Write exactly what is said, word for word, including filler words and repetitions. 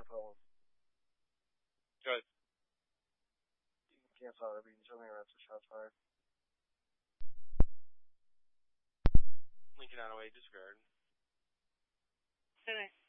phone. Good. You can cancel out every so many reps of shots fired. Lincoln on away, disregard. Bye-bye.